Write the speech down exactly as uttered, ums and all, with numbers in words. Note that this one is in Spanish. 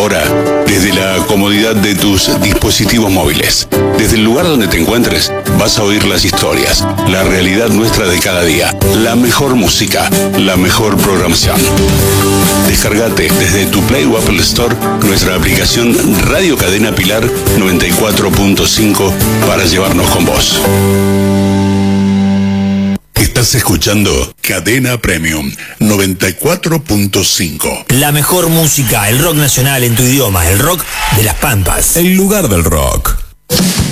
ahora desde la comodidad de tus dispositivos móviles. Desde el lugar donde te encuentres, vas a oír las historias, la realidad nuestra de cada día, la mejor música, la mejor programación. Descargate desde tu Play o Apple Store nuestra aplicación Radio Cadena Pilar noventa y cuatro punto cinco para llevarnos con vos. Estás escuchando Cadena Premium noventa y cuatro punto cinco. La mejor música, el rock nacional en tu idioma, el rock de las Pampas. El lugar del rock.